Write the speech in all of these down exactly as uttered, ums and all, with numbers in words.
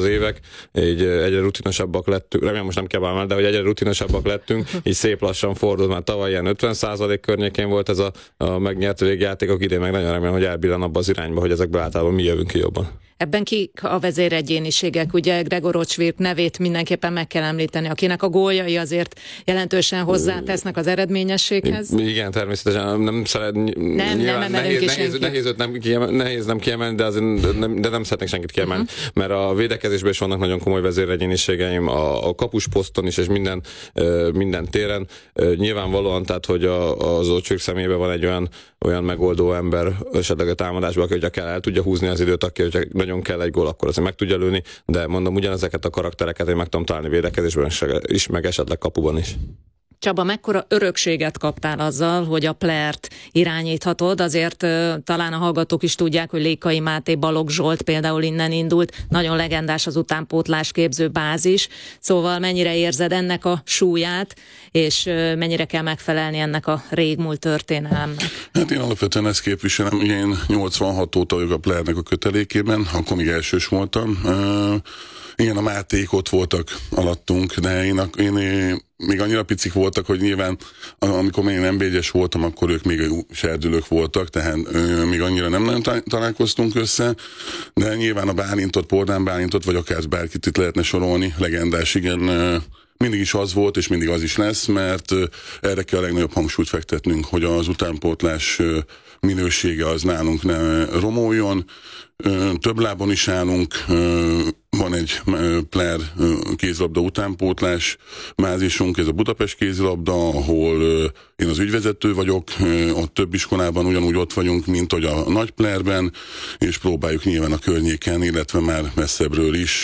az évek, így egyre rutinosabbak lettünk, remélem most nem kell válni, de hogy egyre rutinosabbak lettünk, így szép lassan fordult, már tavaly ilyen ötven százalék környékén volt ez a, a megnyert végjátékok, idén meg nagyon remélem, hogy elbillen abba az irányba, hogy ezekből általában mi jövünk ki jobban. Ebben kik a vezéregyéniségek? Ugye Gregor Ocsvirk nevét mindenképpen meg kell említeni, akinek a góljai azért jelentősen hozzátesznek az eredményességhez. Igen, természetesen nem szeret, nem, nem nehéz, nehéz, nehéz, nem kiemelni, nehéz nem kiemelni, de, azért nem, de nem szeretnék senkit kiemelni, uh-huh. mert a védekezésben is vannak nagyon komoly vezéregyéniségeim, a, a kapusposzton is, és minden, minden téren. Nyilvánvalóan, tehát, hogy a, az Ocsvirk személyében van egy olyan, olyan megoldó ember esetleg a támadásban, aki hogyha kell, el tudja húzni az időt, aki hogyha nagyon kell egy gól, akkor azért meg tudja lőni, de mondom, ugyanezeket a karaktereket én meg tudom találni védekezésben is, meg esetleg kapuban is. Csaba, mekkora örökséget kaptál azzal, hogy a Plert irányíthatod? Azért uh, talán a hallgatók is tudják, hogy Lékai Máté, Balogh Zsolt például innen indult. Nagyon legendás az utánpótlás képző bázis. Szóval mennyire érzed ennek a súlyát, és uh, mennyire kell megfelelni ennek a régmúlt történelemnek? Hát én alapvetően ezt képviselem. Ugye én nyolcvanhat óta vagyok a Plernek a kötelékében, akkor még elsős voltam. Uh, igen, a Máték ott voltak alattunk, de én, én, én még annyira picik voltak, hogy nyilván amikor én en bé egyes voltam, akkor ők még serdülők voltak, tehát ö, még annyira nem nagyon találkoztunk össze, de nyilván a Bálintot, Pordán Bálintot, vagy akár bárkit itt lehetne sorolni, legendás, igen, ö, mindig is az volt, és mindig az is lesz, mert ö, erre kell a legnagyobb hangsúlyt fektetnünk, hogy az utánpótlás ö, minősége az nálunk ne romoljon, ö, több lábon is állunk, ö, van egy Pler kézilabda utánpótlás mázisunk, ez a Budapest kézilabda, ahol én az ügyvezető vagyok, ott több iskolában ugyanúgy ott vagyunk, mint hogy a Nagy Plerben, és próbáljuk nyilván a környéken, illetve már messzebbről is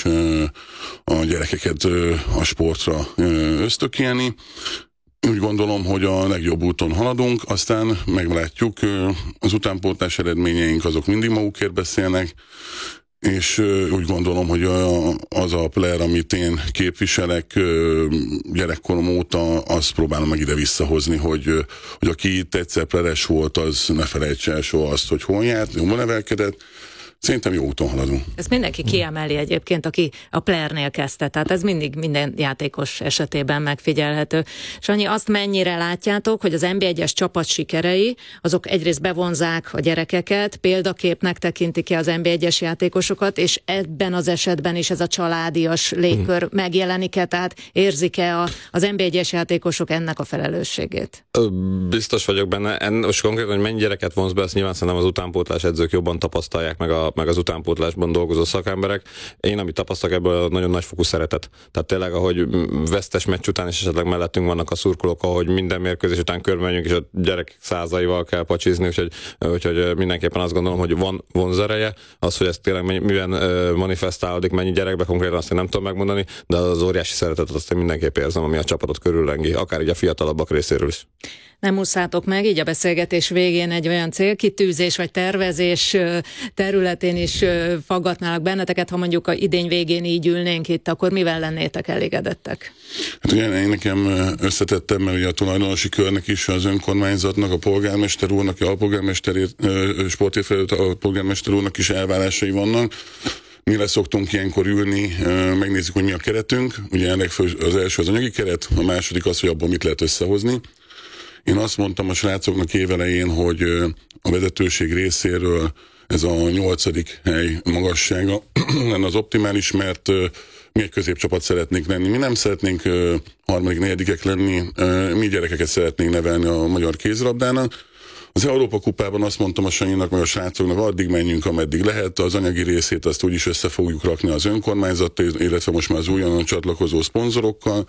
a gyerekeket a sportra ösztökélni. Úgy gondolom, hogy a legjobb úton haladunk, aztán meglátjuk, az utánpótlás eredményeink azok mindig magukért beszélnek, és úgy gondolom, hogy az a Pler, amit én képviselek gyerekkorom óta, azt próbálom meg ide visszahozni, hogy, hogy aki itt egyszer pleres volt, az ne felejtse el soha azt, hogy hol járt, hol nevelkedett. Szerintem jó úton haladunk. Ezt mindenki kiemeli egyébként, aki a Plernél kezdte, tehát ez mindig minden játékos esetében megfigyelhető. Sanyi, azt mennyire látjátok, hogy az en bé egyes csapat sikerei, azok egyrészt bevonzák a gyerekeket, példaképnek tekintik ki az en bé egyes játékosokat, és ebben az esetben is ez a családias légkör hmm. megjelenik-e, tehát érzik-e a, az en bé egyes játékosok ennek a felelősségét? Biztos vagyok benne. En, most konkrétan, hogy mennyi gyereket vonz be, ezt nyilván szerintem az utánpótlás edzők jobban tapasztalják, meg a meg az utánpótlásban dolgozó szakemberek. Én, amit tapasztalok, ebből nagyon nagyfokú szeretet. Tehát tényleg, ahogy vesztes meccs után is esetleg mellettünk vannak a szurkolók, ahogy minden mérkőzés után körülmegyünk, és a gyerek százaival kell pacsizni, úgyhogy, úgyhogy mindenképpen azt gondolom, hogy van vonzereje. Az, hogy ez tényleg milyen manifestálódik, mennyi gyerekbe, konkrétan azt én nem tudom megmondani, de az óriási szeretetet azt én mindenképp érzem, ami a csapatot körüllengi, akár így a fiatalabbak részéről is. Nem ússzátok meg, így a beszélgetés végén egy olyan célkitűzés vagy tervezés területén is faggatnálak benneteket, ha mondjuk a idény végén így ülnénk itt, akkor mivel lennétek elégedettek? Hát ugye én nekem összetettem, mert ugye a tulajdonosi körnek is, az önkormányzatnak, a polgármester úrnak, a polgármester sportért felelős a polgármester úrnak is elvárásai vannak. Mi leszoktunk ilyenkor ülni, megnézzük, hogy mi a keretünk. Ugye ennek az első az anyagi keret, a második az, hogy abból mit lehet összehozni. Én azt mondtam a srácoknak évelején, hogy a vezetőség részéről ez a nyolcadik hely magassága lenne az optimális, mert mi egy középcsapat szeretnénk lenni. Mi nem szeretnénk harmadik, negyedikek lenni, mi gyerekeket szeretnénk nevelni a magyar kézilabdának. Az Európa kupában azt mondtam a Sanyinak, meg a srácoknak, addig menjünk, ameddig lehet, az anyagi részét azt úgyis össze fogjuk rakni az önkormányzattal, illetve most már az újonnan csatlakozó szponzorokkal,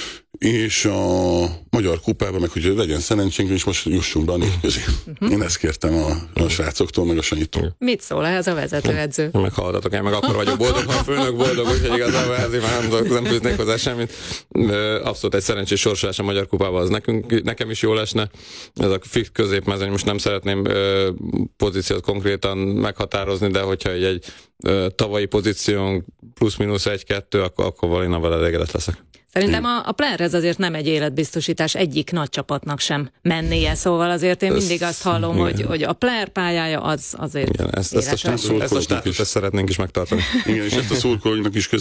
és a Magyar Kupában meg, hogy legyen szerencsénk, és most jussunk be a négy közé. Uh-huh. Én ezt kértem a, a srácoktól, meg a Sanyitól. Mit szól ehhez a vezetőedző? Meghallgatok, én meg akkor vagyok boldog, ha a főnök boldog, úgyhogy igazából ezért már nem, nem fűznék hozzá semmit. Abszolút egy szerencsés sorsolás a Magyar Kupában, az nekünk, nekem is jól esne. Ez a fix középmezőny, most nem szeretném ö, pozíciót konkrétan meghatározni, de hogyha egy, egy ö, tavalyi pozíciónk plusz-minusz egy-kettő, akkor, akkor valójában elégedett leszek. Szerintem a, a Plerhez azért nem egy életbiztosítás egyik nagy csapatnak sem mennie, szóval azért én mindig azt hallom, hogy, hogy a Pler pályája az azért igen, ezt, ezt a státuszt szeretnénk is megtartani. Igen, és ezt a szurkolóinak is